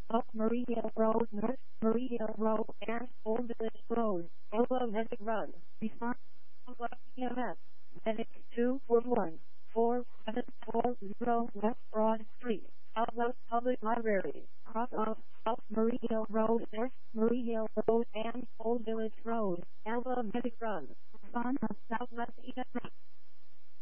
Up Murray Hill Road, North Murray Hill Road, and Old Village Road. Elbow Medic Run. Response EMS. Medic 241 4740 West Broad Street. Southwest Public Library. Cross off South Murray Hill Road, North Murray Hill Road, and Old Village Road. Elbow Medic Run. Response of Southwest EMS.